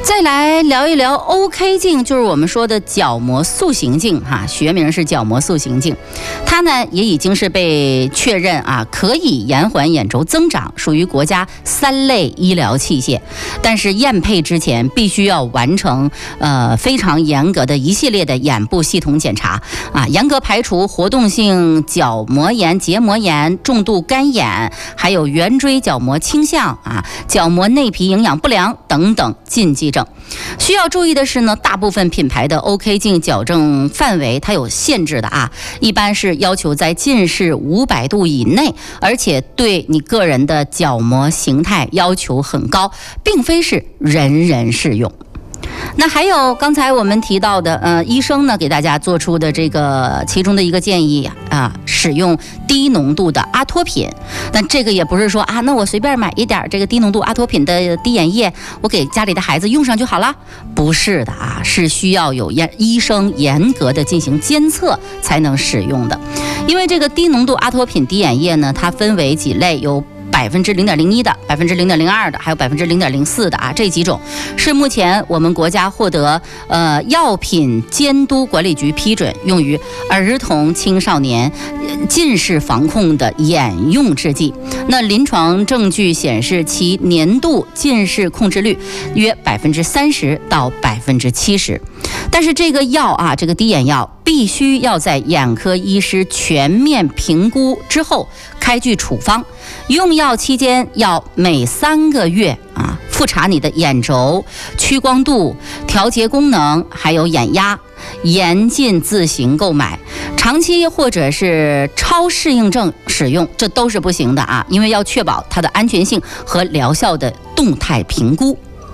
再来聊一聊 OK 镜，就是我们说的角膜塑形镜哈，学名是角膜塑形镜。它呢也已经是被确认啊，可以延缓眼轴增长，属于国家3类医疗器械。但是验配之前必须要完成非常严格的一系列的眼部系统检查啊，严格排除活动性角膜炎、结膜炎、重度干眼，还有圆锥角膜倾向啊、角膜内皮营养不良等等禁忌症。需要注意的是呢，大部分品牌的 OK 镜矫正范围它有限制的啊，一般是要求在近视500度以内，而且对你个人的角膜形态要求很高，并非是人人适用。那还有刚才我们提到的，医生呢给大家做出的这个其中的一个建议啊，使用低浓度的阿托品。但这个也不是说啊，那我随便买一点这个低浓度阿托品的滴眼液，我给家里的孩子用上就好了。不是的啊，是需要有医生严格的进行监测才能使用的。因为这个低浓度阿托品滴眼液呢，它分为几类，有0.01%的、0.02%的，还有0.04%的啊，这几种是目前我们国家获得药品监督管理局批准，用于儿童青少年近视防控的眼用制剂。那临床证据显示，其年度近视控制率约30%到70%。但是这个药啊，这个滴眼药必须要在眼科医师全面评估之后开具处方，用药期间要每3个月啊复查你的眼轴、屈光度、调节功能，还有眼压，严禁自行购买。长期或者是超适应症使用，这都是不行的啊，因为要确保它的安全性和疗效的动态评估。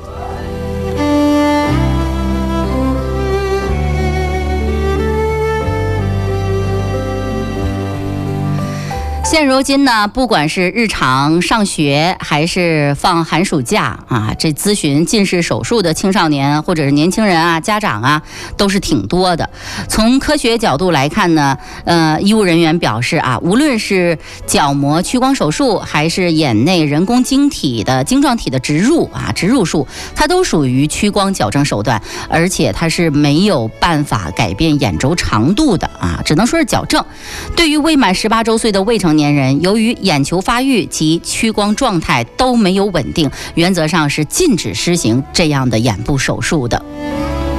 现如今呢，不管是日常上学还是放寒暑假啊，这咨询近视手术的青少年或者是年轻人啊、家长啊，都是挺多的。从科学角度来看呢，医务人员表示啊，无论是角膜屈光手术，还是眼内人工晶状体的植入术，它都属于屈光矫正手段，而且它是没有办法改变眼轴长度的啊，只能说是矫正。对于未满18周岁的未成年人，由于眼球发育及屈光状态都没有稳定，原则上是禁止施行这样的眼部手术的。